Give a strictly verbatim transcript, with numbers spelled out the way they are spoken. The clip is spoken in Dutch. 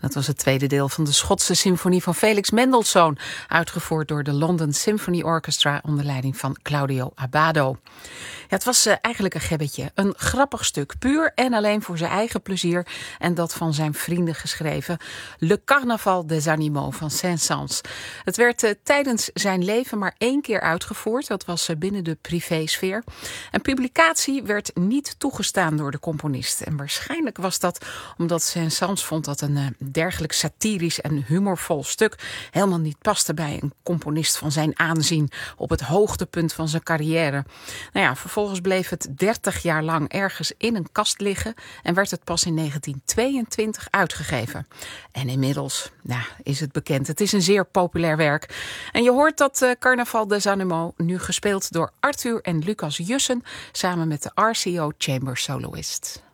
Dat was het tweede deel van de Schotse symfonie van Felix Mendelssohn, uitgevoerd door de London Symphony Orchestra onder leiding van Claudio Abbado. Ja, het was uh, eigenlijk een gebbetje, een grappig stuk, puur en alleen voor zijn eigen plezier en dat van zijn vrienden geschreven. Le Carnaval des Animaux van Saint-Saëns. Het werd uh, tijdens zijn leven maar één keer uitgevoerd, dat was uh, binnen de privésfeer. En publicatie werd niet toegestaan door de componist. En waarschijnlijk was dat omdat Saint-Saëns vond dat een uh, dergelijk satirisch en humorvol stuk helemaal niet paste bij een componist van zijn aanzien op het hoogtepunt van zijn carrière. Nou ja, vervolgens bleef het dertig jaar lang ergens in een kast liggen en werd het pas in negentien tweeëntwintig uitgegeven. En inmiddels nou, is het bekend. Het is een zeer populair werk. En je hoort dat uh, Carnaval des Animaux nu gespeeld door Arthur en Lucas Jussen samen met de R C O Chamber Soloist.